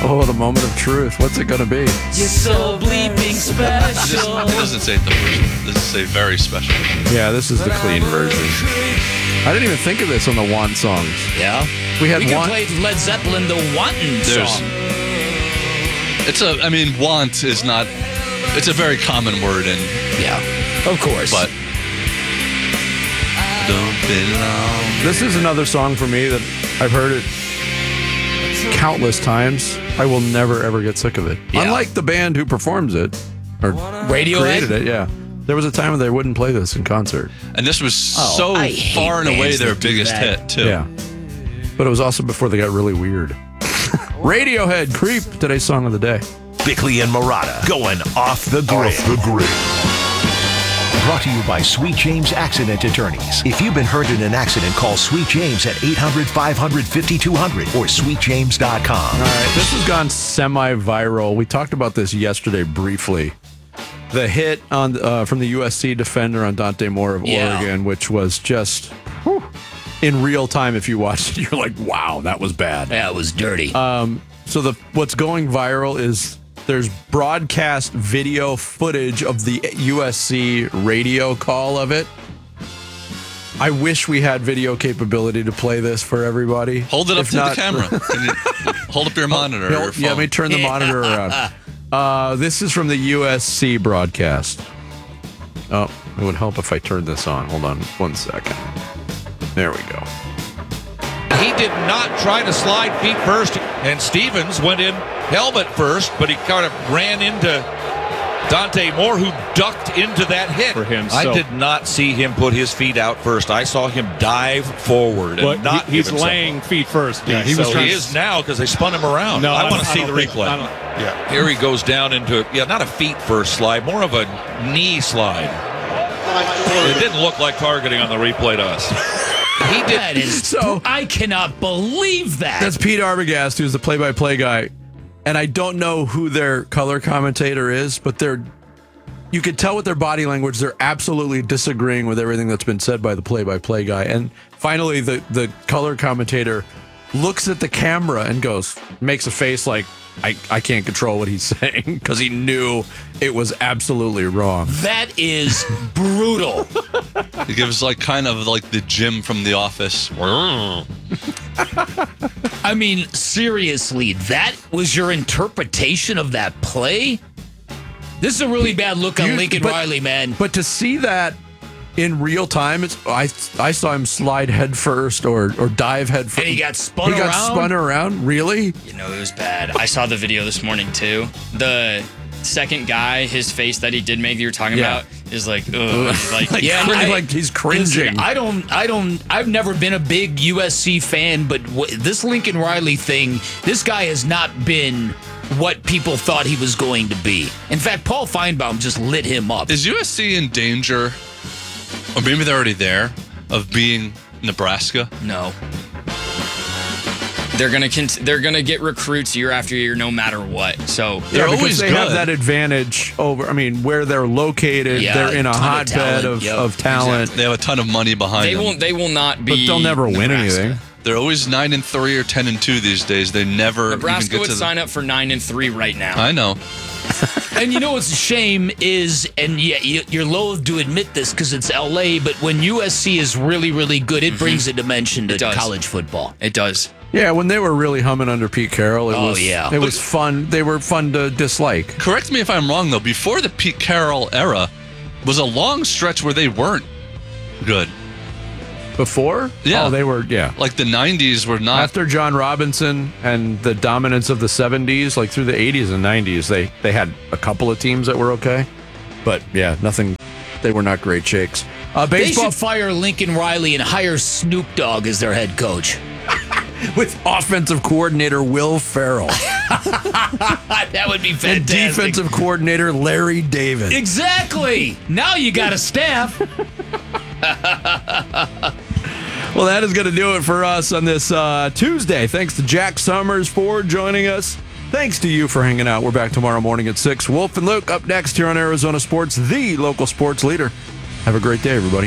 Oh, the moment of truth. What's it going to be? You're so bleeping special. It doesn't say the version. This is say very special. Yeah, this is the clean version. I didn't even think of this on the Want songs. Yeah. We had We could Want. play Led Zeppelin, the Wanton song. Want is not, it's a very common word, and Yeah, of course. but don't belong. This is another song for me that I've heard it countless times. I will never, ever get sick of it. Yeah. Unlike the band who performs it, or Radiohead? created it, yeah. There was a time when they wouldn't play this in concert. And this was so I hate far and away bands their that do biggest that. hit, too. Yeah. But it was also before they got really weird. Radiohead, Creep, today's song of the day. Bickley and Murata going off the grid. Brought to you by Sweet James Accident Attorneys. If you've been hurt in an accident, call Sweet James at 800-500-5200 or sweetjames.com. All right, this has gone semi-viral. We talked about this yesterday briefly. The hit on from the USC defender on Dante Moore of Oregon, which was just in real time. If you watched it, you're like, wow, that was bad. Yeah, it was dirty. So what's going viral is there's broadcast video footage of the USC radio call of it. I wish we had video capability to play this for everybody. Hold it up If to not- the camera. Can you hold up your monitor or your phone. Yeah, let me turn the monitor around. This is from the USC broadcast. Oh, it would help if I turned this on. Hold on 1 second. There we go. He did not try to slide feet first, and Stevens went in helmet first, but he kind of ran into Dante Moore, who ducked into that hit. For him, I so- did not see him put his feet out first. I saw him dive forward and But not he's give himself laying feet first. Yeah, he was so trying he to- is now because they spun him around. No, I want to see don't the think- replay. I don't- Here he goes down into, not a feet first slide, more of a knee slide. It didn't look like targeting on the replay to us. He did. That is So- I cannot believe that. That's Pete Arbogast, who's the play-by-play guy. And I don't know who their color commentator is, but you could tell with their body language, they're absolutely disagreeing with everything that's been said by the play-by-play guy. And finally, the color commentator looks at the camera and makes a face like, I can't control what he's saying, because he knew it was absolutely wrong. That is brutal. It gives kind of like the Jim from The Office. I mean, seriously, that was your interpretation of that play? This is a really bad look on Lincoln Riley, man. But to see that in real time, I saw him slide head first or dive head first. And he got spun around? He got spun around? Really? You know, it was bad. I saw the video this morning, too. The second guy, his face that he did make that you were talking about is like, ugh. Like, Yeah, like he's cringing. Listen, I've never been a big USC fan, but this Lincoln Riley thing, this guy has not been what people thought he was going to be. In fact, Paul Feinbaum just lit him up. Is USC in danger, or maybe they're already there, of being Nebraska? No. They're gonna get recruits year after year, no matter what. So They're because always they good. have that advantage over. I mean, where they're located, Yeah, they're in a ton of hotbed talent. of Yep, talent. They have a ton of money behind them. they will not be. But they'll never win Nebraska. anything. They're always 9-3 or 10-2 these days. They never Nebraska even get would to sign up for 9-3 right now. I know. And you know what's a shame is, and yeah, you're loath to admit this because it's LA, but when USC is really, really good, it brings a dimension to It does. college football. It does. Yeah, when they were really humming under Pete Carroll, it was fun. They were fun to dislike. Correct me if I'm wrong, though. Before the Pete Carroll era was a long stretch where they weren't good. Before? Yeah. Oh, they were, yeah. Like the 90s were not. After John Robinson and the dominance of the 70s, like through the 80s and 90s, they had a couple of teams that were okay. But yeah, nothing. They were not great shakes. They Baseball should fire Lincoln Riley and hire Snoop Dogg as their head coach. with offensive coordinator Will Ferrell That would be and fantastic. defensive coordinator Larry David. Exactly. Now you got a staff. Well, that is going to do it for us on this Tuesday. Thanks to Jack Summers for joining us. Thanks to you for hanging out. We're back tomorrow morning at 6. Wolf and Luke up next here on Arizona Sports, the local sports leader. Have a great day, everybody.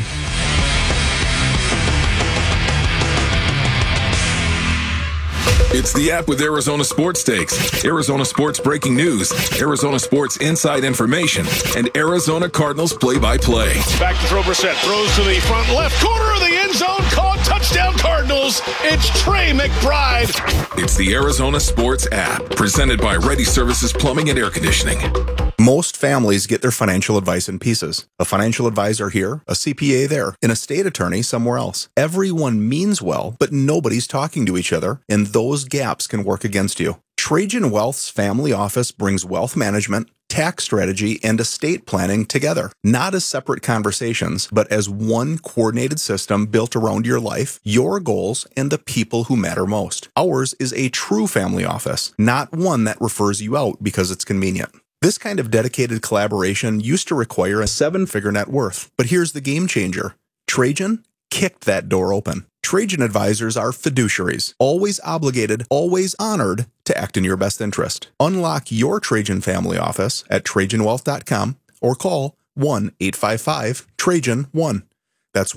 It's the app with Arizona Sports Takes, Arizona Sports breaking news, Arizona Sports inside information, and Arizona Cardinals play-by-play. Back to throw. Brissett throws to the front left corner of the end zone. Caught. Touchdown Cardinals. It's Trey McBride. It's the Arizona Sports app, presented by Ready Services Plumbing and Air Conditioning. Most families get their financial advice in pieces. A financial advisor here, a CPA there, an estate attorney somewhere else. Everyone means well, but nobody's talking to each other, and those gaps can work against you. Trajan Wealth's family office brings wealth management, tax strategy, and estate planning together, not as separate conversations, but as one coordinated system built around your life, your goals, and the people who matter most. Ours is a true family office, not one that refers you out because it's convenient. This kind of dedicated collaboration used to require a 7-figure net worth, but here's the game changer. Trajan kicked that door open. Trajan advisors are fiduciaries, always obligated, always honored to act in your best interest. Unlock your Trajan family office at TrajanWealth.com or call 1-855-TRAJAN-1. That's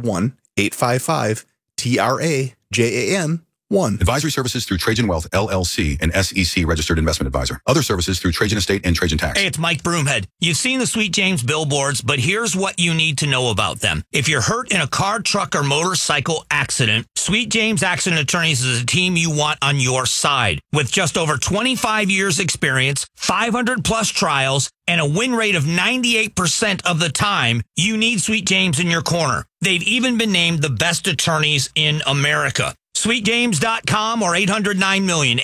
1-855-TRAJAN-1. Advisory services through Trajan Wealth, LLC, an SEC registered investment advisor. Other services through Trajan Estate and Trajan Tax. Hey, it's Mike Broomhead. You've seen the Sweet James billboards, but here's what you need to know about them. If you're hurt in a car, truck, or motorcycle accident, Sweet James Accident Attorneys is a team you want on your side. With just over 25 years experience, 500 plus trials, and a win rate of 98% of the time, you need Sweet James in your corner. They've even been named the best attorneys in America. SweetJames.com or 800-9-million,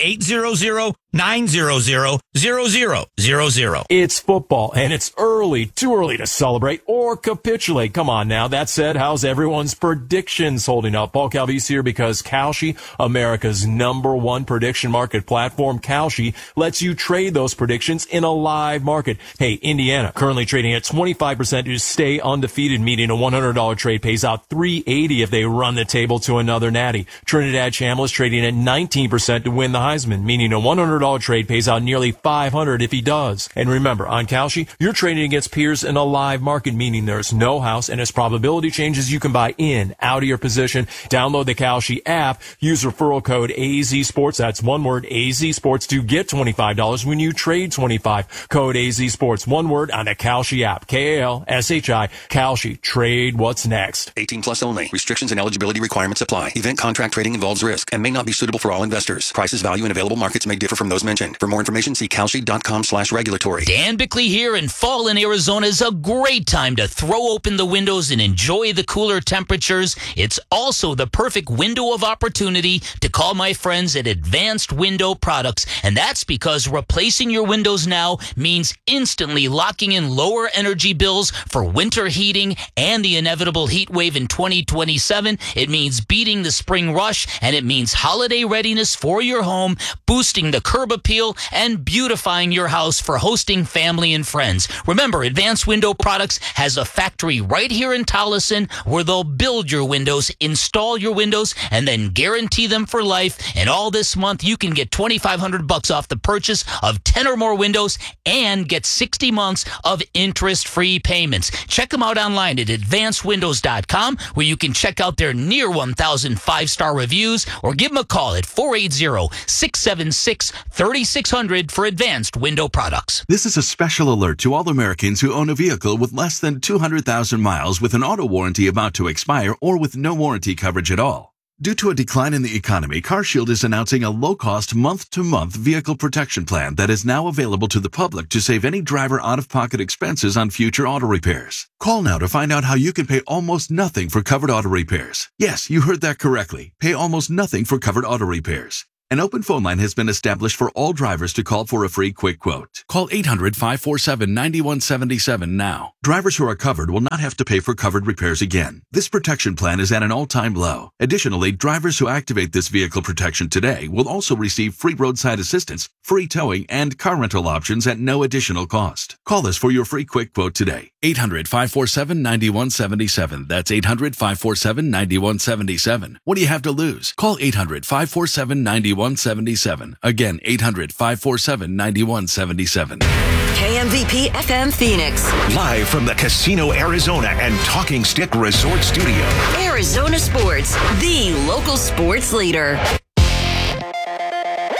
800-900-0000. It's football, and it's early, too early to celebrate or capitulate. Come on now. That said, how's everyone's predictions holding up? Paul Calvise here because Kalshi, America's #1 prediction market platform, Kalshi lets you trade those predictions in a live market. Hey, Indiana currently trading at 25% to stay undefeated, meaning a $100 trade pays out $380 if they run the table to another natty. Trinidad Chambliss trading at 19% to win the Heisman, meaning a $100 trade pays out nearly $500 if he does. And remember, on Kalshi, you're trading against peers in a live market, meaning there's no house, and as probability changes, you can buy in, out of your position. Download the Kalshi app, use referral code AZSports, that's one word, AZSports, to get $25 when you trade 25. Code AZSports, one word, on the Kalshi app. Kalshi, Kalshi. Trade what's next. 18 plus only. Restrictions and eligibility requirements apply. Event contract trading involves risk and may not be suitable for all investors. Prices, value, and available markets may differ from those mentioned. For more information, see Kalshi.com/regulatory. Dan Bickley here, and fall in Arizona is a great time to throw open the windows and enjoy the cooler temperatures. It's also the perfect window of opportunity to call my friends at Advanced Window Products, and that's because replacing your windows now means instantly locking in lower energy bills for winter heating and the inevitable heat wave in 2027. It means beating the spring rush, and it means holiday readiness for your home, boosting the curb appeal, and beautifying your house for hosting family and friends. Remember, Advanced Window Products has a factory right here in Tolleson where they'll build your windows, install your windows, and then guarantee them for life. And all this month, you can get $2,500 off the purchase of 10 or more windows and get 60 months of interest-free payments. Check them out online at advancedwindows.com, where you can check out their near 1,000 five-star reviews, or give them a call at 480-676-3600 for Advanced Window Products. This is a special alert to all Americans who own a vehicle with less than 200,000 miles with an auto warranty about to expire or with no warranty coverage at all. Due to a decline in the economy, CarShield is announcing a low-cost month-to-month vehicle protection plan that is now available to the public to save any driver out-of-pocket expenses on future auto repairs. Call now to find out how you can pay almost nothing for covered auto repairs. Yes, you heard that correctly. Pay almost nothing for covered auto repairs. An open phone line has been established for all drivers to call for a free quick quote. Call 800-547-9177 now. Drivers who are covered will not have to pay for covered repairs again. This protection plan is at an all-time low. Additionally, drivers who activate this vehicle protection today will also receive free roadside assistance, free towing, and car rental options at no additional cost. Call us for your free quick quote today. 800-547-9177. That's 800-547-9177. What do you have to lose? Call 800-547-9177. Again, 800-547-9177. KMVP FM Phoenix. Live from the Casino Arizona and Talking Stick Resort Studio. Arizona Sports, the local sports leader.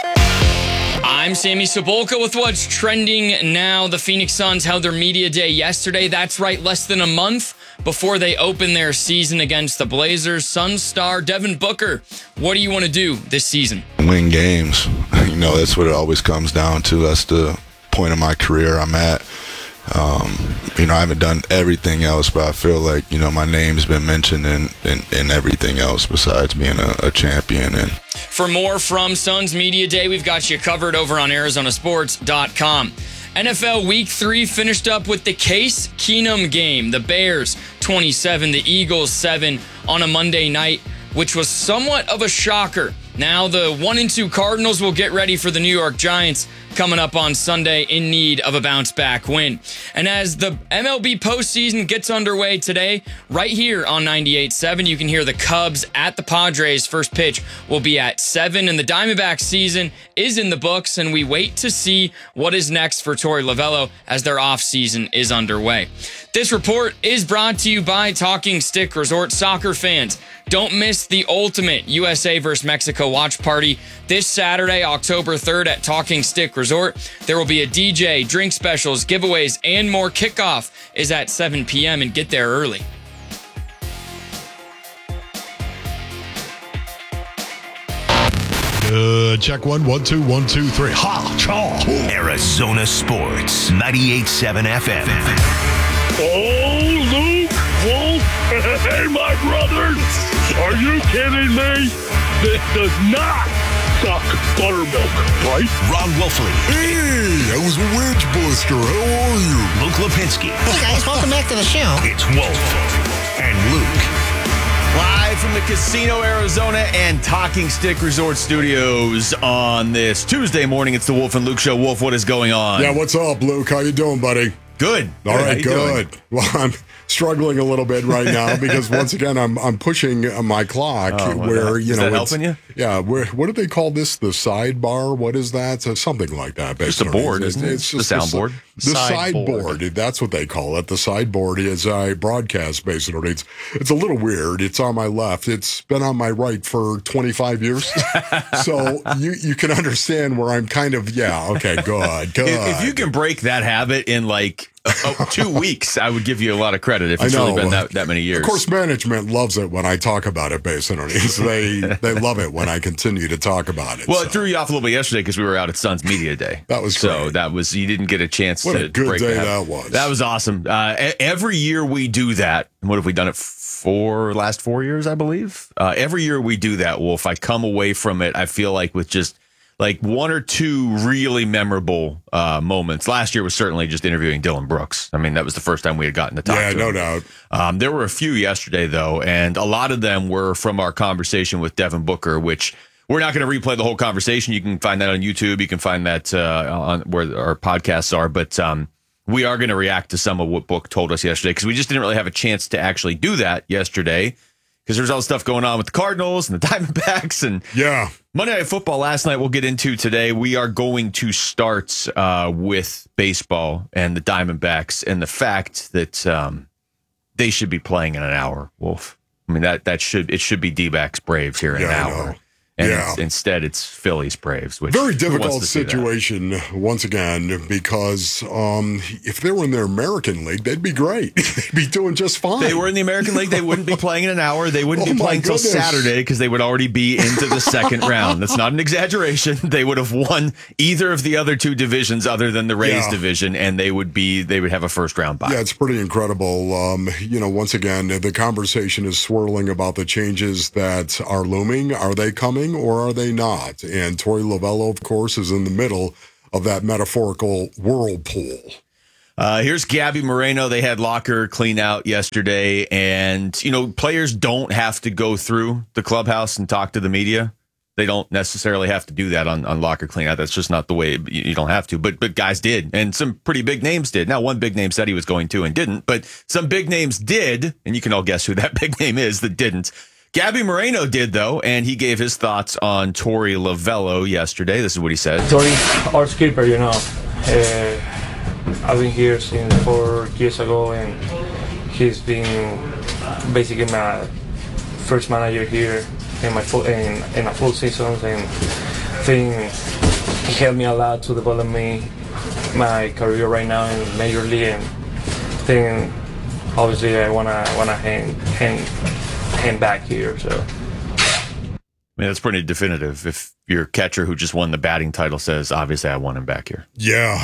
I'm Sammy Cebulka with what's trending now. The Phoenix Suns held their media day yesterday. That's right, less than a month before they open their season against the Blazers. Suns star Devin Booker, what do you want to do this season? Win games. You know, that's what it always comes down to. That's the point of my career I'm at. You know, I haven't done everything else, but I feel like, you know, my name's been mentioned in everything else besides being a champion. And for more from Suns Media Day, we've got you covered over on ArizonaSports.com. NFL Week 3 finished up with the Case Keenum game. The Bears 27, the Eagles 7 on a Monday night, which was somewhat of a shocker. Now the 1-2 Cardinals will get ready for the New York Giants coming up on Sunday in need of a bounce-back win. And as the MLB postseason gets underway today, right here on 98.7, you can hear the Cubs at the Padres. First pitch will be at 7, and the Diamondbacks season is in the books, and we wait to see what is next for Torey Lovullo as their offseason is underway. This report is brought to you by Talking Stick Resort. Soccer fans, don't miss the ultimate USA vs. Mexico watch party this Saturday, October 3rd at Talking Stick Resort. There will be a DJ, drink specials, giveaways, and more. Kickoff is at 7 p.m. and get there early. Check 1, 1, 2, 1, 2, 3. Ha! Chaw! Arizona Sports, 98.7 FM. Oh, Luke, Wolf, hey, my brothers, are you kidding me? This does not suck buttermilk, right? Ron Wolfley. Hey, I was a wedge buster. How are you? Luke Lipinski. Hey, guys, welcome back to the show. It's Wolf and Luke. Live from the Casino Arizona and Talking Stick Resort Studios on this Tuesday morning. It's the Wolf and Luke Show. Wolf, what is going on? Yeah, what's up, Luke? How you doing, buddy? Good. All right, good. Doing? Well, I'm struggling a little bit right now because once again I'm pushing my clock. Where is that helping you? Yeah. What do they call this? The sidebar? What is that? So something like that. Just a board, isn't it? It's just the soundboard. The sideboard. That's what they call it. The sideboard is I broadcast basically. It's a little weird. It's on my left. It's been on my right for 25 years. So you can understand where I'm kind of okay, good. If you can break that habit in like 2 weeks, I would give you a lot of credit if it's really been that many years. Of course, management loves it when I talk about it, basically. They love it when I continue to talk about it. Well, it threw you off a little bit yesterday because we were out at Suns Media Day. That was great. So that was, you didn't get a chance what to a good break day that was. That was awesome. Every year we do that. What have we done it for? Last 4 years, I believe. Every year we do that, Wolf. I come away from it, I feel like, with just like one or two really memorable moments. Last year was certainly just interviewing Dylan Brooks. I mean, that was the first time we had gotten to talk to him. Yeah, no doubt. There were a few yesterday, though, and a lot of them were from our conversation with Devin Booker, which we're not going to replay the whole conversation. You can find that on YouTube. You can find that on where our podcasts are. But we are going to react to some of what Book told us yesterday because we just didn't really have a chance to actually do that yesterday because there's all this stuff going on with the Cardinals and the Diamondbacks and Monday Night Football last night we'll get into today. We are going to start with baseball and the Diamondbacks and the fact that they should be playing in an hour, Wolf. I mean, it should be D-backs Braves here in an hour. And instead, it's Phillies Braves. Which very difficult situation once again because if they were in their American League, they'd be great. They'd be doing just fine. They were in the American League. They wouldn't be playing in an hour. They wouldn't be playing until Saturday because they would already be into the second round. That's not an exaggeration. They would have won either of the other two divisions other than the Rays division, and they would have a first round bye. Yeah, it's pretty incredible. Once again, the conversation is swirling about the changes that are looming. Are they coming? Or are they not? And Torey Lovullo, of course, is in the middle of that metaphorical whirlpool. Here's Gabby Moreno. They had locker clean out yesterday, and players don't have to go through the clubhouse and talk to the media. They don't necessarily have to do that on locker clean out. That's just not the way. You don't have to, but guys did, and some pretty big names did. Now, one big name said he was going to and didn't, but some big names did, and you can all guess who that big name is that didn't. Gabby Moreno did, though, and he gave his thoughts on Torey Lovullo yesterday. This is what he said. Torey, our skipper, I've been here since 4 years ago, and he's been basically my first manager here in a full season, and I think he helped me a lot to develop my career right now in Major League, and then obviously I wanna hang back here. So I mean, that's pretty definitive. If your catcher who just won the batting title says, obviously I want him back here. Yeah,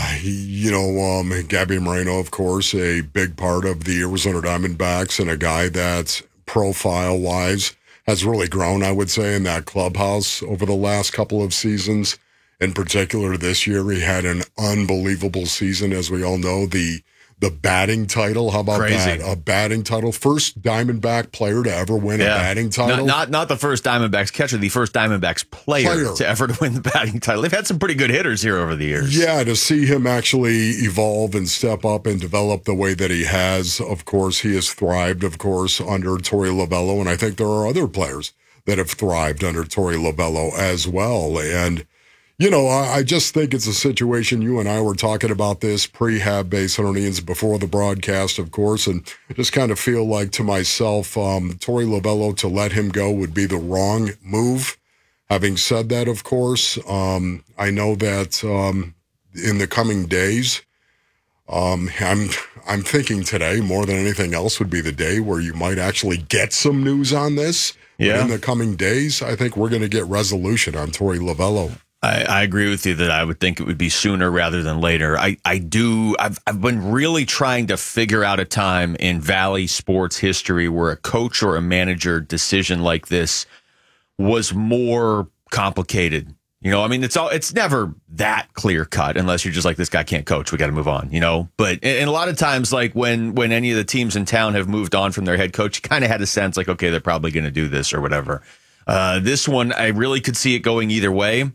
Gabby Moreno, of course, a big part of the Arizona Diamondbacks and a guy that profile-wise has really grown, I would say, in that clubhouse over the last couple of seasons. In particular, this year, he had an unbelievable season, as we all know. The batting title, how about Crazy. that? A batting title. First Diamondback player to ever win a batting title. Not the first Diamondbacks catcher, the first Diamondbacks player to ever win the batting title. They've had some pretty good hitters here over the years. Yeah, to see him actually evolve and step up and develop the way that he has. Of course, he has thrived, of course, under Torey Lovullo, and I think there are other players that have thrived under Torey Lovullo as well. And I just think it's a situation. You and I were talking about this prehab Base Indians before the broadcast, of course, and I just kind of feel like to myself, Torey Lovullo, to let him go would be the wrong move. Having said that, of course, I know that in the coming days, I'm thinking today more than anything else would be the day where you might actually get some news on this. Yeah. But in the coming days, I think we're going to get resolution on Torey Lovullo. I agree with you that I would think it would be sooner rather than later. I've been really trying to figure out a time in Valley sports history where a coach or a manager decision like this was more complicated. It's never that clear cut unless you're just like, this guy can't coach, we got to move on, But and a lot of times, like when any of the teams in town have moved on from their head coach, you kind of had a sense like, okay, they're probably going to do this or whatever. This one, I really could see it going either way.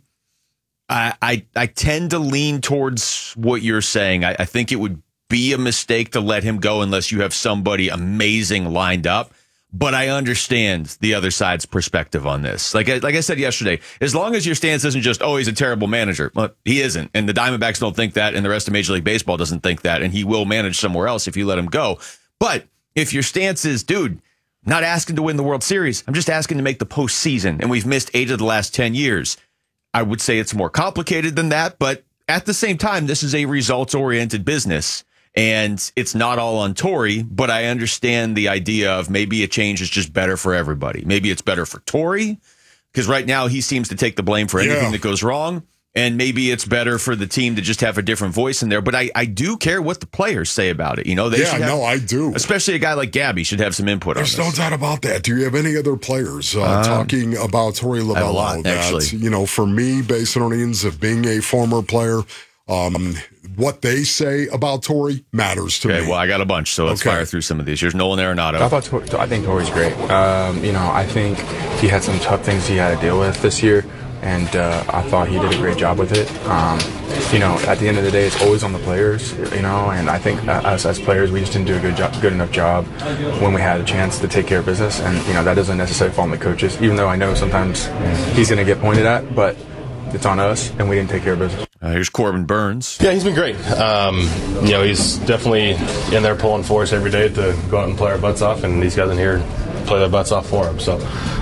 I tend to lean towards what you're saying. I think it would be a mistake to let him go unless you have somebody amazing lined up. But I understand the other side's perspective on this. Like I said yesterday, as long as your stance isn't just, oh, he's a terrible manager. Well, he isn't. And the Diamondbacks don't think that, and the rest of Major League Baseball doesn't think that, and he will manage somewhere else if you let him go. But if your stance is, dude, not asking to win the World Series, I'm just asking to make the postseason, and we've missed 8 of the last 10 years, I would say it's more complicated than that, but at the same time, this is a results-oriented business, and it's not all on Torey, but I understand the idea of maybe a change is just better for everybody. Maybe it's better for Torey, because right now he seems to take the blame for anything that goes wrong, and maybe it's better for the team to just have a different voice in there, but I do care what the players say about it. I do. Especially a guy like Gabby should have some input on this. There's no doubt about that. Do you have any other players talking about Torey Lovullo? I have a lot, actually. For me, Base Indians, of being a former player, what they say about Torey matters to me. Okay, well, I got a bunch, so let's fire through some of these. Here's Nolan Arenado. I think Torey's great. I think he had some tough things he had to deal with this year, and I thought he did a great job with it. At the end of the day, it's always on the players, and I think us as players, we just didn't do a good enough job when we had a chance to take care of business, and that doesn't necessarily fall on the coaches, even though I know sometimes he's going to get pointed at, but it's on us, and we didn't take care of business. Here's Corbin Burns. Yeah, he's been great. He's definitely in there pulling for us every day to go out and play our butts off, and these guys in here play their butts off for him. So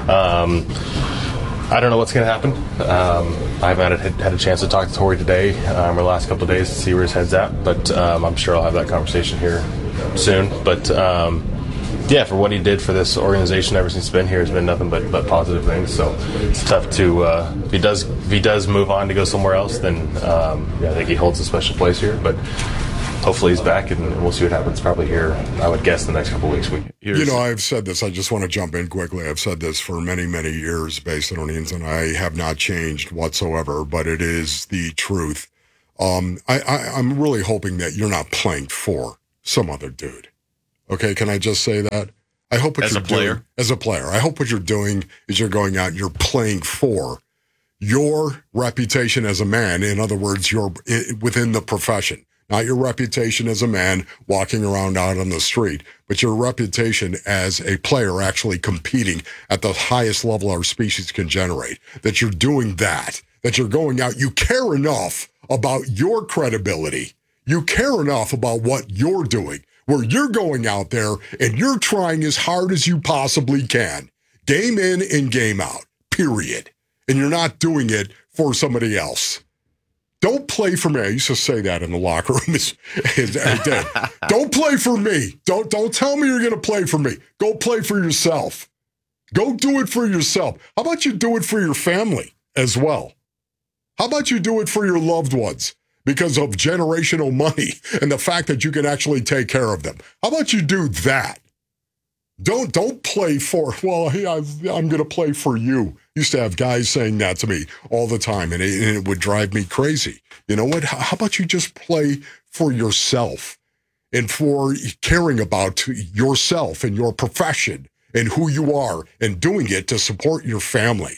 I don't know what's going to happen. I haven't had a chance to talk to Torey today or the last couple of days to see where his head's at, but I'm sure I'll have that conversation here soon. But for what he did for this organization ever since he's been here has been nothing but positive things. So it's tough to if he does move on to go somewhere else, then I think he holds a special place here. But hopefully he's back, and we'll see what happens probably here, I would guess, the next couple of weeks. I've said this. I just want to jump in quickly. I've said this for many, many years, Base Indians, and I have not changed whatsoever, but it is the truth. I'm really hoping that you're not playing for some other dude. Okay, can I just say that? I hope what you're doing as a player. I hope what you're doing is you're going out and you're playing for your reputation as a man. In other words, you're within the profession, not your reputation as a man walking around out on the street, but your reputation as a player actually competing at the highest level our species can generate. That you're doing that you're going out. You care enough about your credibility. You care enough about what you're doing, where you're going out there and you're trying as hard as you possibly can, game in and game out, period. And you're not doing it for somebody else. Don't play for me. I used to say that in the locker room. I did. Don't play for me. Don't tell me you're going to play for me. Go play for yourself. Go do it for yourself. How about you do it for your family as well? How about you do it for your loved ones because of generational money and the fact that you can actually take care of them? How about you do that? Don't play for, well, hey, I'm going to play for you. Used to have guys saying that to me all the time, and it would drive me crazy. You know what? How about you just play for yourself and for caring about yourself and your profession and who you are and doing it to support your family?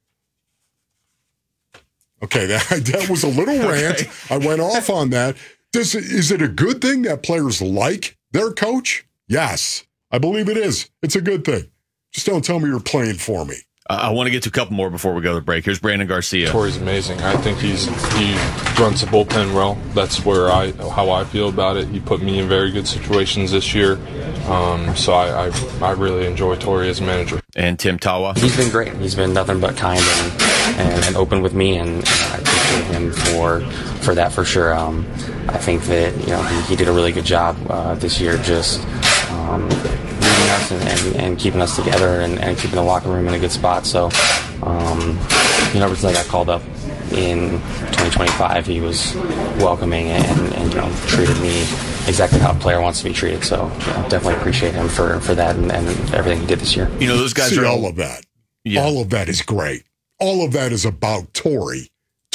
Okay, that was a little rant. I went off on that. Is it a good thing that players like their coach? Yes. I believe it is. It's a good thing. Just don't tell me you're playing for me. I want to get to a couple more before we go to break. Here's Brandon Garcia. Torey's amazing. I think he runs the bullpen well. That's how I feel about it. He put me in very good situations this year. So I really enjoy Torey as a manager. And Tim Tawa. He's been great. He's been nothing but kind and open with me, and I appreciate him for that for sure. I think that he did a really good job this year, just leading us and keeping us together and keeping the locker room in a good spot. So, ever since I got called up in 2025, he was welcoming and treated me exactly how a player wants to be treated. So, definitely appreciate him for that and everything he did this year. Those guys are all of that. Yeah. All of that is great. All of that is about Torey.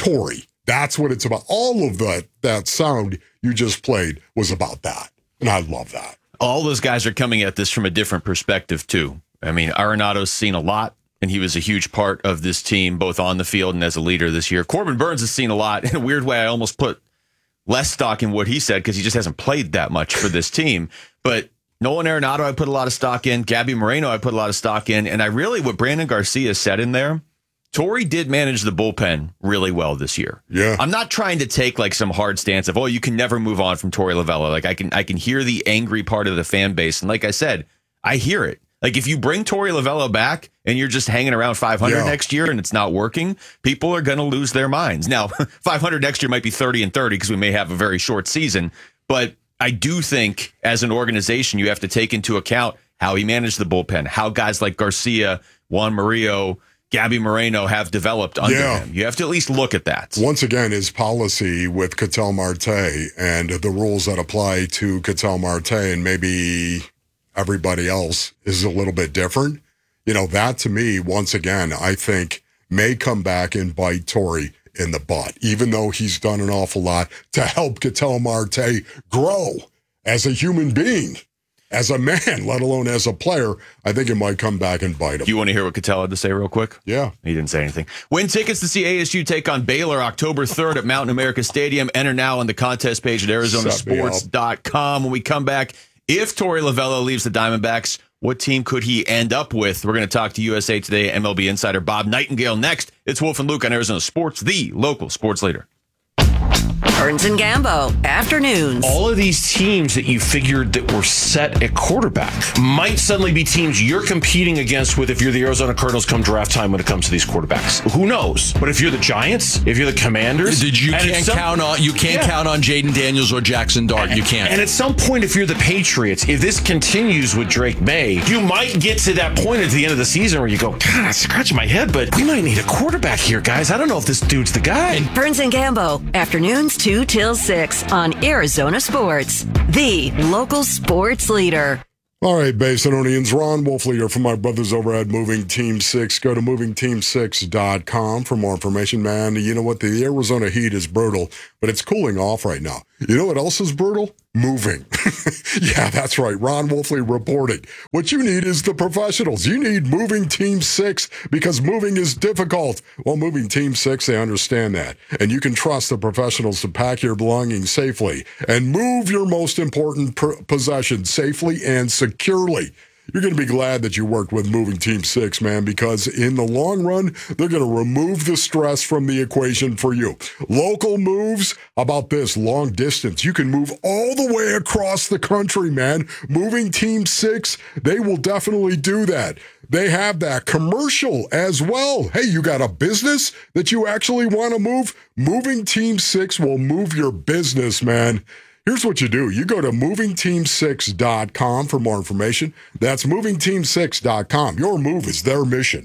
That's what it's about. All of that sound you just played was about that. And I love that. All those guys are coming at this from a different perspective, too. I mean, Arenado's seen a lot, and he was a huge part of this team, both on the field and as a leader this year. Corbin Burns has seen a lot. In a weird way, I almost put less stock in what he said because he just hasn't played that much for this team. But Nolan Arenado, I put a lot of stock in. Gabby Moreno, I put a lot of stock in. And what Brandon Garcia said in there, Torey did manage the bullpen really well this year. Yeah. I'm not trying to take like some hard stance of, you can never move on from Torey Lovullo. Like I can hear the angry part of the fan base. And like I said, I hear it. Like if you bring Torey Lovullo back and you're just hanging around 500 next year and it's not working, people are going to lose their minds. Now, 500 next year might be 30-30 because we may have a very short season. But I do think as an organization, you have to take into account how he managed the bullpen, how guys like Garcia, Juan Murillo, Gabby Moreno have developed under him. You have to at least look at that. Once again, his policy with Ketel Marte and the rules that apply to Ketel Marte and maybe everybody else is a little bit different. That to me, once again, I think may come back and bite Torey in the butt, even though he's done an awful lot to help Ketel Marte grow as a human being. As a man, let alone as a player, I think it might come back and bite him. You want to hear what Ketel had to say real quick? Yeah. He didn't say anything. Win tickets to see ASU take on Baylor October 3rd at Mountain America Stadium. Enter now on the contest page at ArizonaSports.com. When we come back, if Torey Lovullo leaves the Diamondbacks, what team could he end up with? We're going to talk to USA Today MLB insider Bob Nightingale next. It's Wolf and Luke on Arizona Sports, the local sports leader. Burns and Gambo, afternoons. All of these teams that you figured that were set at quarterback might suddenly be teams you're competing against with if you're the Arizona Cardinals come draft time when it comes to these quarterbacks. Who knows? But if you're the Giants, if you're the Commanders, you can't count on Jaden Daniels or Jackson Dart. You can't. And at some point, if you're the Patriots, if this continues with Drake May, you might get to that point at the end of the season where you go, God, I'm scratching my head, but we might need a quarterback here, guys. I don't know if this dude's the guy. Burns and Gambo, afternoons 2 till 6 on Arizona Sports, the local sports leader. All right, Basinonians, Ron Wolfley here from my brothers over at Moving Team 6. Go to movingteam6.com for more information, man. You know what? The Arizona heat is brutal, but it's cooling off right now. You know what else is brutal? Moving. Yeah, that's right. Ron Wolfley reporting. What you need is the professionals. You need Moving Team 6 because moving is difficult. Well, Moving Team 6, they understand that. And you can trust the professionals to pack your belongings safely and move your most important possessions safely and securely. You're going to be glad that you worked with Moving Team 6, man, because in the long run, they're going to remove the stress from the equation for you. Local moves, how about this? Long distance. You can move all the way across the country, man. Moving Team 6, they will definitely do that. they have that commercial as well. Hey, you got a business that you actually want to move? Moving Team 6 will move your business, man. Here's what you do. You go to movingteam6.com for more information. That's movingteam6.com. Your move is their mission.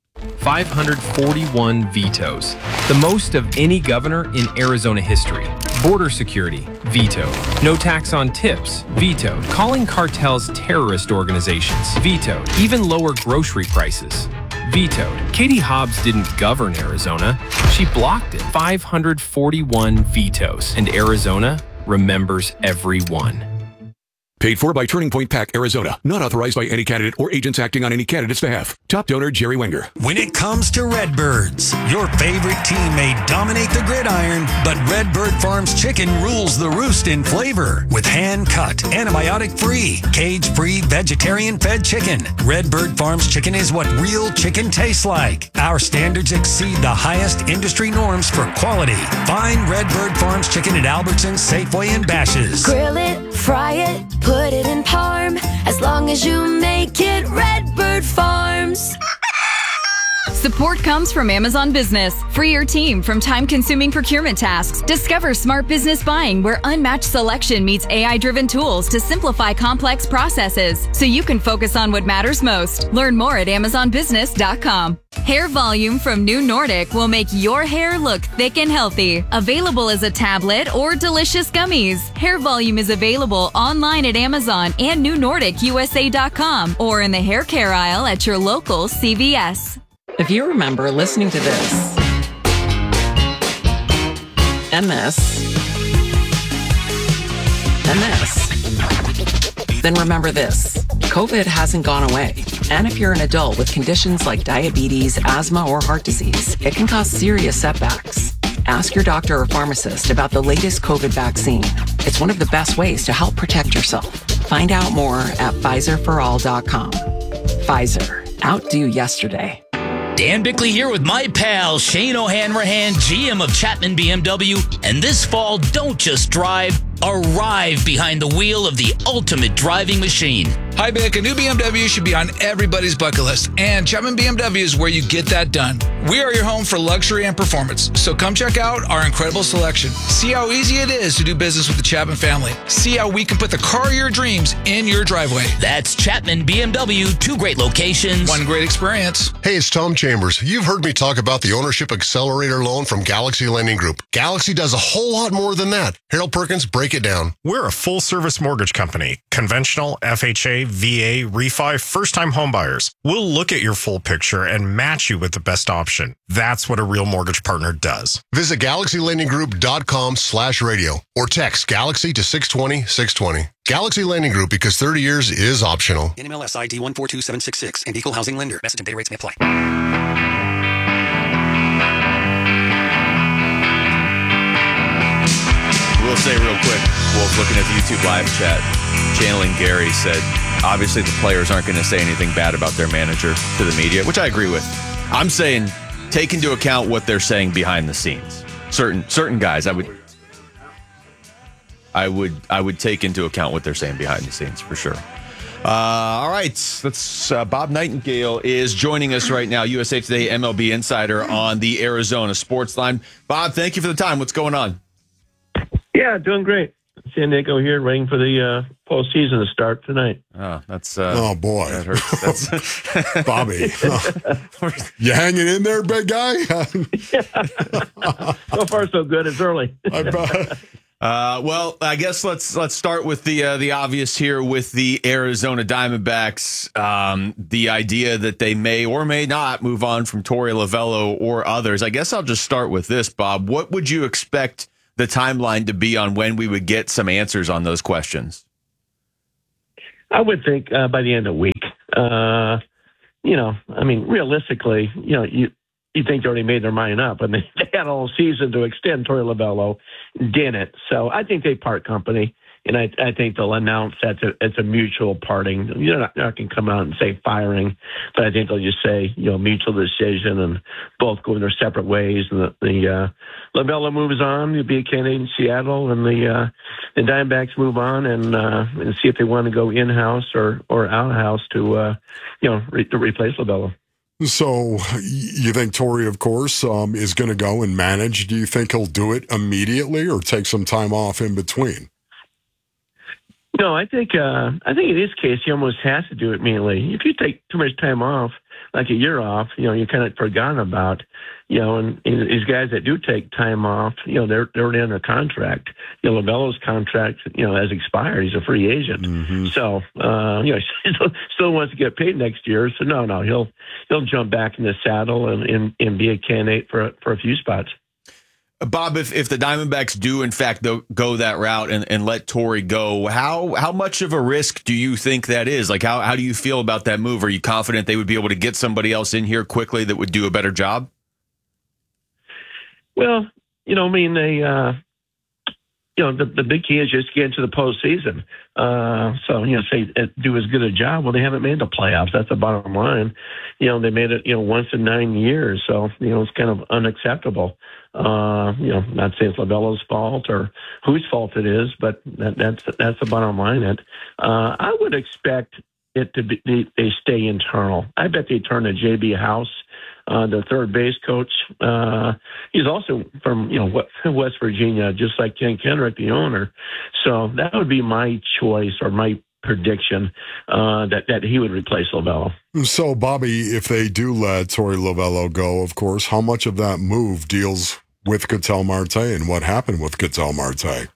541 vetoes, the most of any governor in Arizona history. Border security, vetoed. No tax on tips, vetoed. Calling cartels terrorist organizations, vetoed. Even lower grocery prices, vetoed. Katie Hobbs didn't govern Arizona, she blocked it. 541 vetoes, and Arizona remembers every one. Paid for by Turning Point PAC, Arizona. Not authorized by any candidate or agents acting on any candidate's behalf. Top donor, Jerry Wenger. When it comes to Redbirds, your favorite team may dominate the gridiron, but Redbird Farms chicken rules the roost in flavor. With hand-cut, antibiotic-free, cage-free, vegetarian-fed chicken, Redbird Farms chicken is what real chicken tastes like. Our standards exceed the highest industry norms for quality. Find Redbird Farms chicken at Albertsons, Safeway, and Bash's. Grill it, fry it, put it in parm, as long as you make it Redbird Farms. Support comes from Amazon Business. Free your team from time-consuming procurement tasks. Discover smart business buying where unmatched selection meets AI-driven tools to simplify complex processes so you can focus on what matters most. Learn more at amazonbusiness.com. Hair Volume from New Nordic will make your hair look thick and healthy. Available as a tablet or delicious gummies. Hair Volume is available online at Amazon and NewNordicUSA.com or in the hair care aisle at your local CVS. If you remember listening to this, and this, and this, then remember this. COVID hasn't gone away. And if you're an adult with conditions like diabetes, asthma, or heart disease, it can cause serious setbacks. Ask your doctor or pharmacist about the latest COVID vaccine. It's one of the best ways to help protect yourself. Find out more at PfizerForAll.com. Pfizer. Outdo yesterday. Dan Bickley here with my pal Shane O'Hanrahan, GM of Chapman BMW. And this fall, don't just drive, arrive behind the wheel of the ultimate driving machine. Hi, Bick. A new BMW should be on everybody's bucket list, and Chapman BMW is where you get that done. We are your home for luxury and performance, so come check out our incredible selection. See how easy it is to do business with the Chapman family. See how we can put the car of your dreams in your driveway. That's Chapman BMW, 2 great locations, 1 great experience. Hey, it's Tom Chambers. You've heard me talk about the Ownership Accelerator loan from Galaxy Lending Group. Galaxy does a whole lot more than that. Harold Perkins, break it down. We're a full-service mortgage company. Conventional, FHA, VA, refi, first-time homebuyers. We'll look at your full picture and match you with the best option. That's what a real mortgage partner does. Visit GalaxyLendingGroup.com/radio or text Galaxy to 620-620. Galaxy Lending Group, because 30 years is optional. NMLS ID 142766 and equal housing lender. Message and data rates may apply. We'll say real quick, Wolf, looking at the YouTube live chat, channeling Gary said, obviously the players aren't going to say anything bad about their manager to the media, which I agree with. I'm saying take into account what they're saying behind the scenes. Certain guys, I would take into account what they're saying behind the scenes for sure. All right, let's. Bob Nightingale is joining us right now, USA Today MLB insider on the Arizona Sports Line. Bob, thank you for the time. What's going on? Yeah, doing great. San Diego here, waiting for the postseason to start tonight. Oh, that's oh boy, that hurts. That's Bobby. You hanging in there, big guy? So far, so good. It's early. Well, I guess let's start with the obvious here with the Arizona Diamondbacks. The idea that they may or may not move on from Torey Lovullo or others. I guess I'll just start with this, Bob. What would you expect the timeline to be on when we would get some answers on those questions? I would think by the end of the week. Realistically, you think they already made their mind up, and they had a whole season to extend Torey Lovullo, didn't. So I think they part company. And I think they'll announce that it's a mutual parting. You're not going to come out and say firing, but I think they'll just say, mutual decision and both go in their separate ways. And the Lovullo moves on to be a candidate in Seattle, and the Diamondbacks move on and see if they want to go in-house or out-house to replace Lovullo. So you think Torey, of course, is going to go and manage. Do you think he'll do it immediately or take some time off in between? No, I think in this case he almost has to do it immediately. If you take too much time off, like a year off, you're kind of forgotten about. And these guys that do take time off, they're in a contract. Lovullo's contract, has expired. He's a free agent, so still wants to get paid next year. So no, he'll jump back in the saddle and be a candidate for a few spots. Bob, if the Diamondbacks do, in fact, go that route and let Torey go, how much of a risk do you think that is? Like, how do you feel about that move? Are you confident they would be able to get somebody else in here quickly that would do a better job? Well, they, the big key is just get into the postseason. Say do as good a job. Well, they haven't made the playoffs. That's the bottom line. They made it, once in 9 years. So, it's kind of unacceptable. Not saying it's Lovullo's fault or whose fault it is, but that's the bottom line. I would expect it to be they stay internal. I bet they turn to J.B. House, the third base coach. He's also from West Virginia, just like Ken Kenrick, the owner. So that would be my choice or my prediction that he would replace Lovullo. So, Bobby, if they do let Torey Lovullo go, of course, how much of that move deals with Ketel Marte and what happened with Ketel Marte?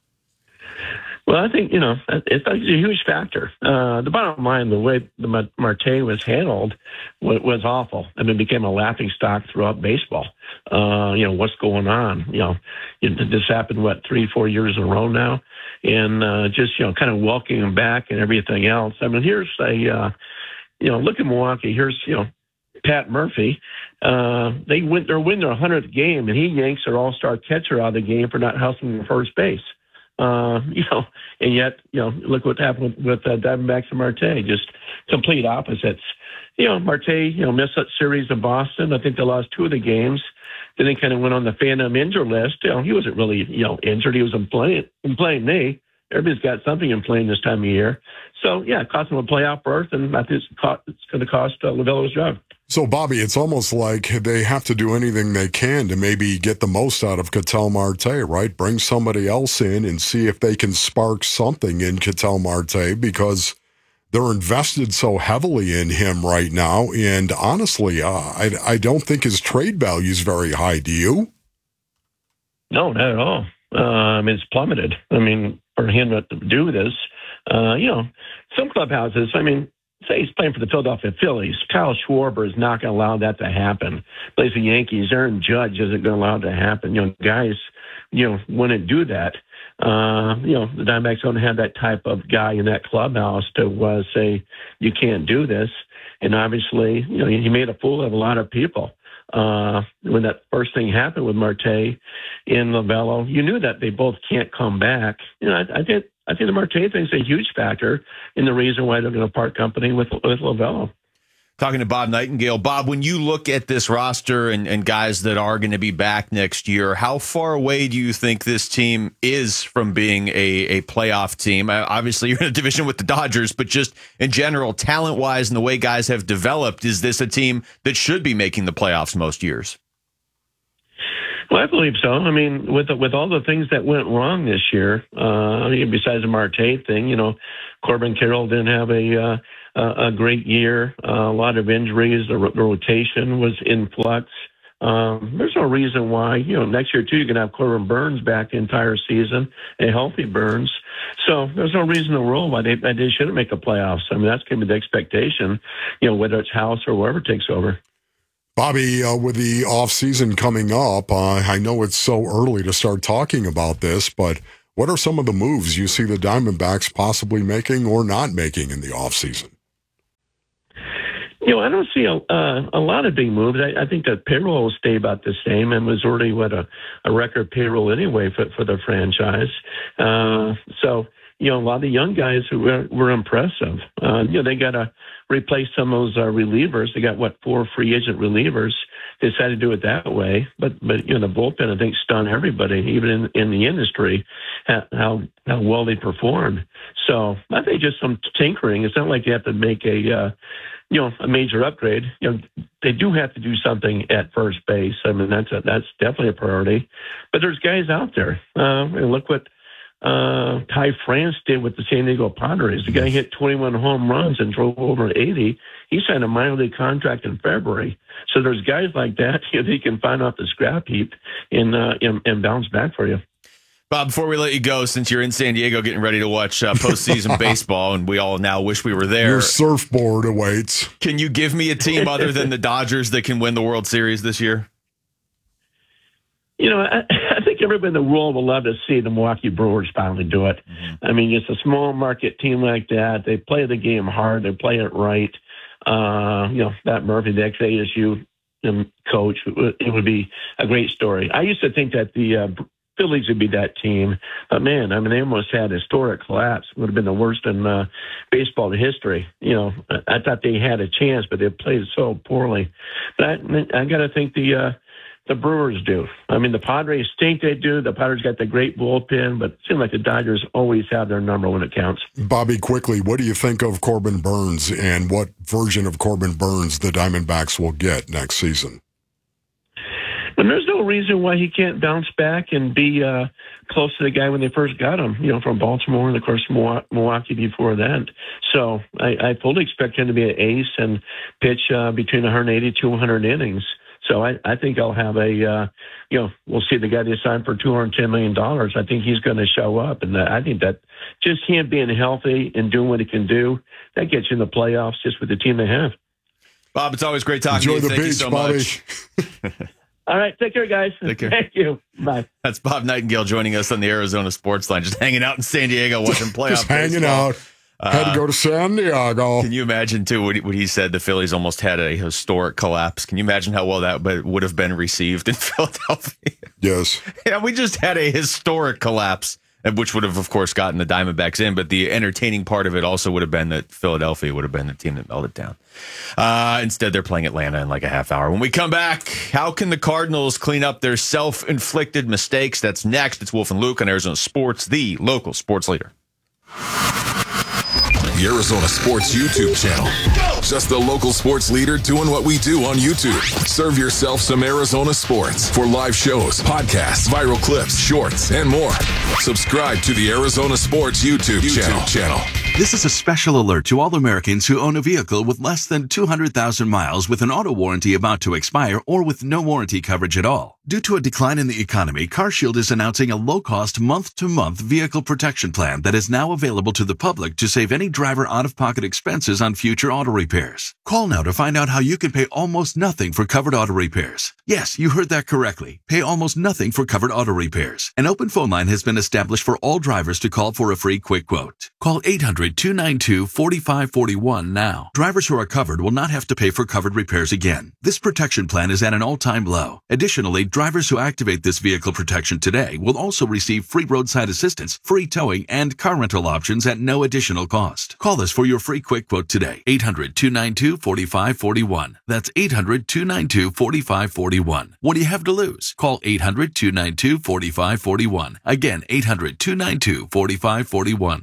Well, I think, it's a huge factor. The bottom line, the way the Marte was handled was awful. I mean, it became a laughing stock throughout baseball. What's going on? This happened, 3-4 years in a row now? And just, kind of welcoming him back and everything else. I mean, here's look at Milwaukee. Here's, Pat Murphy. They win their 100th game, and he yanks their all-star catcher out of the game for not hustling first base. And yet, look what happened with Diamondbacks and Marte, just complete opposites. Marte, missed that series in Boston. I think they lost 2 of the games. Then they kind of went on the phantom injured list. He wasn't really, injured. He was in playing knee. Everybody's got something in playing this time of year. So, yeah, it cost him a playoff berth, and I think it's going to cost Lovullo's job. So, Bobby, it's almost like they have to do anything they can to maybe get the most out of Ketel Marte, right? Bring somebody else in and see if they can spark something in Ketel Marte, because they're invested so heavily in him right now. And honestly, I don't think his trade value is very high. Do you? No, not at all. It's plummeted. For him to do this, some clubhouses, say he's playing for the Philadelphia Phillies. Kyle Schwarber is not going to allow that to happen. Plays the Yankees. Aaron Judge isn't going to allow it to happen. Guys, wouldn't do that. The Diamondbacks don't have that type of guy in that clubhouse to say you can't do this. And obviously, he made a fool of a lot of people. When that first thing happened with Marte and Lovullo, you knew that they both can't come back. I think the Marte thing is a huge factor in the reason why they're going to part company with Lovullo. Talking to Bob Nightingale. Bob, when you look at this roster and guys that are going to be back next year, how far away do you think this team is from being a playoff team? Obviously, you're in a division with the Dodgers, but just in general, talent-wise and the way guys have developed, is this a team that should be making the playoffs most years? Well, I believe so. With all the things that went wrong this year, besides the Marte thing, Corbin Carroll didn't have a great year. A lot of injuries. The rotation was in flux. There's no reason why, next year, too, you're going to have Corbin Burns back the entire season, a healthy Burns. So there's no reason in the world why they shouldn't make the playoffs. That's going to be the expectation, whether it's House or whoever takes over. Bobby, with the offseason coming up, I know it's so early to start talking about this, but what are some of the moves you see the Diamondbacks possibly making or not making in the offseason? I don't see a lot of big moves. I think that payroll will stay about the same, and was already a record payroll anyway for the franchise. So a lot of the young guys who were impressive. They got to replace some of those relievers. They got 4 free agent relievers. They decided to do it that way, but the bullpen I think stunned everybody, even in the industry, how well they performed. So I think just some tinkering. It's not like you have to make a major upgrade. They do have to do something at first base. I mean, that's definitely a priority. But there's guys out there. And look what Ty France did with the San Diego Padres. The guy hit 21 home runs and drove over 80. He signed a minor league contract in February. So there's guys like that they can find off the scrap heap and bounce back for you. Bob, before we let you go, since you're in San Diego getting ready to watch postseason baseball, and we all now wish we were there. Your surfboard awaits. Can you give me a team other than the Dodgers that can win the World Series this year? I think everybody in the world would love to see the Milwaukee Brewers finally do it. Mm-hmm. I mean, it's a small market team like that. They play the game hard. They play it right. That Murphy, the ex-ASU coach, it would be a great story. I used to think that the Phillies would be that team, but man, I mean, they almost had a historic collapse. It would have been the worst in baseball history. I thought they had a chance, but they played so poorly. But I got to think the Brewers do. I mean, the Padres think they do. The Padres got the great bullpen, but it seems like the Dodgers always have their number when it counts. Bobby, quickly, what do you think of Corbin Burns and what version of Corbin Burns the Diamondbacks will get next season? And there's no reason why he can't bounce back and be close to the guy when they first got him, from Baltimore and, of course, Milwaukee before that. So I fully expect him to be an ace and pitch between 180 to 200 innings. So I think I'll have we'll see the guy they signed for $210 million. I think he's going to show up. And I think that just him being healthy and doing what he can do, that gets you in the playoffs just with the team they have. Bob, it's always great talking to you. Thank you so much. All right. Take care, guys. Take care. Thank you. Bye. That's Bob Nightingale joining us on the Arizona Sports Line, just hanging out in San Diego watching playoff just hanging baseball. Out. Had to go to San Diego. Can you imagine, too, what he said the Phillies almost had a historic collapse? Can you imagine how well that would have been received in Philadelphia? Yes. Yeah, we just had a historic collapse, which would have, of course, gotten the Diamondbacks in. But the entertaining part of it also would have been that Philadelphia would have been the team that melted down. Instead, they're playing Atlanta in like a half hour. When we come back, how can the Cardinals clean up their self-inflicted mistakes? That's next. It's Wolf and Luke on Arizona Sports, the local sports leader. The Arizona Sports YouTube channel. Just the local sports leader doing what we do on YouTube. Serve yourself some Arizona sports for live shows, podcasts, viral clips, shorts, and more. Subscribe to the Arizona Sports YouTube channel. This is a special alert to all Americans who own a vehicle with less than 200,000 miles with an auto warranty about to expire or with no warranty coverage at all. Due to a decline in the economy, CarShield is announcing a low-cost month-to-month vehicle protection plan that is now available to the public to save any driver out-of-pocket expenses on future auto repairs. Call now to find out how you can pay almost nothing for covered auto repairs. Yes, you heard that correctly. Pay almost nothing for covered auto repairs. An open phone line has been established for all drivers to call for a free quick quote. Call 800-292-4541 now. Drivers who are covered will not have to pay for covered repairs again. This protection plan is at an all-time low. Additionally, drivers who activate this vehicle protection today will also receive free roadside assistance, free towing, and car rental options at no additional cost. Call us for your free quick quote today. 800-292-4541. That's 800-292-4541. What do you have to lose? Call 800-292-4541. Again, 800-292-4541.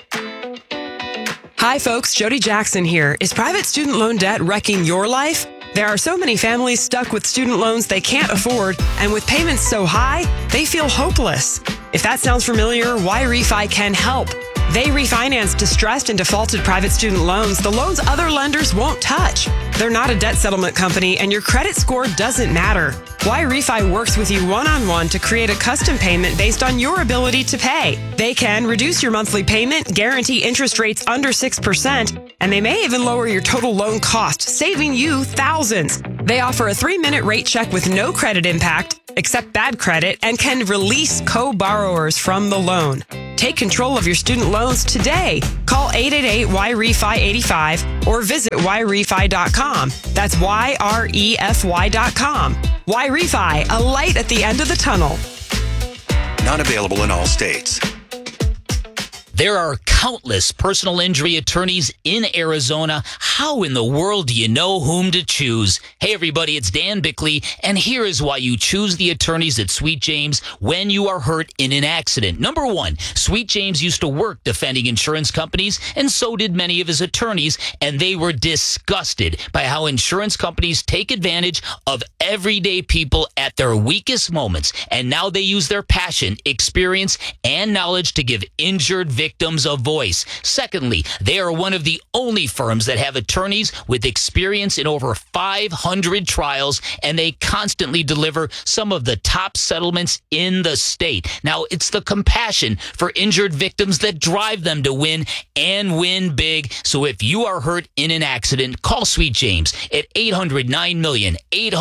Hi, folks. Jody Jackson here. Is private student loan debt wrecking your life? There are so many families stuck with student loans they can't afford, and with payments so high, they feel hopeless. If that sounds familiar, Y-Refi can help. They refinance distressed and defaulted private student loans, the loans other lenders won't touch. They're not a debt settlement company, and your credit score doesn't matter. Y-Refi works with you one-on-one to create a custom payment based on your ability to pay. They can reduce your monthly payment, guarantee interest rates under 6%, and they may even lower your total loan cost, saving you thousands. They offer a 3-minute rate check with no credit impact, accept bad credit, and can release co-borrowers from the loan. Take control of your student loans today. Call 888-YREFI-85 or visit YREFI.com. That's YREFY.com. YREFI, a light at the end of the tunnel. Not available in all states. There are countless personal injury attorneys in Arizona. How in the world do you know whom to choose? Hey, everybody, it's Dan Bickley, and here is why you choose the attorneys at Sweet James when you are hurt in an accident. Number one, Sweet James used to work defending insurance companies, and so did many of his attorneys, and they were disgusted by how insurance companies take advantage of everyday people at their weakest moments, and now they use their passion, experience, and knowledge to give injured victims a voice. Secondly, they are one of the only firms that have attorneys with experience in over 500 trials, and they constantly deliver some of the top settlements in the state. Now, it's the compassion for injured victims that drive them to win and win big. So if you are hurt in an accident, call Sweet James at 800-9-MILLION,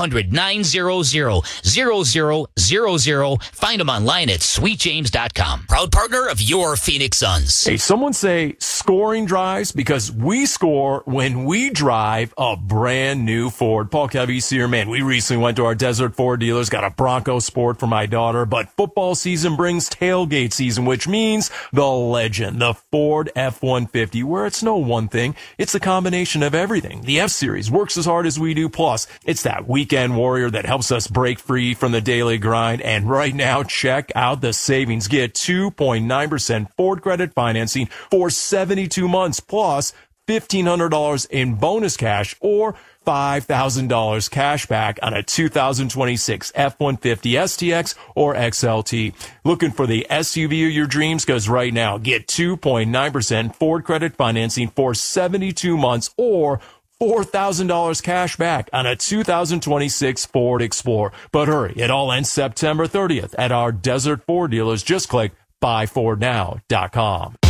800-900-0000. Find them online at sweetjames.com. Proud partner of your Phoenix Suns. Hey, someone say scoring drives because we score when we drive a brand new Ford. Paul Cavese here, man. We recently went to our Desert Ford dealers, got a Bronco Sport for my daughter, but football season brings tailgate season, which means the legend, the Ford F-150, where it's no one thing. It's a combination of everything. The F-Series works as hard as we do. Plus, it's that weekend warrior that helps us break free from the daily grind. And right now, check out the savings. Get 2.9% Ford credit financing for 72 months, plus $1,500 in bonus cash or $5,000 cash back on a 2026 F-150 STX or XLT. Looking for the SUV of your dreams? Because right now, get 2.9% Ford credit financing for 72 months or $4,000 cash back on a 2026 Ford Explorer. But hurry, it all ends September 30th at our Desert Ford dealers. Just click buyfordnow.com.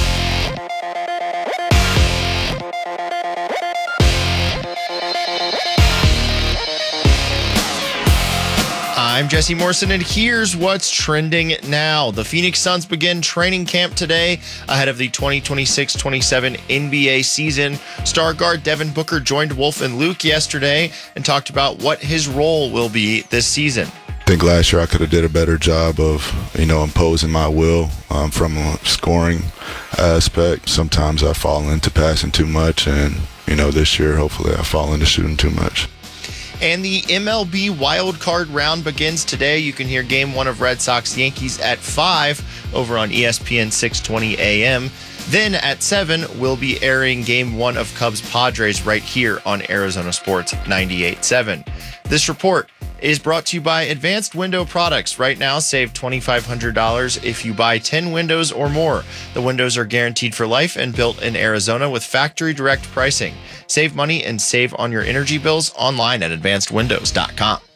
I'm Jesse Morrison, and here's what's trending now. The Phoenix Suns begin training camp today ahead of the 2026-27 NBA season. Star guard Devin Booker joined Wolf and Luke yesterday and talked about what his role will be this season. I think last year I could have did a better job of, imposing my will from a scoring aspect. Sometimes I fall into passing too much, and, this year hopefully I fall into shooting too much. And the MLB Wild Card round begins today. You can hear Game 1 of Red Sox-Yankees at 5 over on ESPN 620 AM. Then at 7, we'll be airing Game 1 of Cubs-Padres right here on Arizona Sports 98.7. This report is brought to you by Advanced Window Products. Right now, save $2,500 if you buy 10 windows or more. The windows are guaranteed for life and built in Arizona with factory direct pricing. Save money and save on your energy bills online at advancedwindows.com.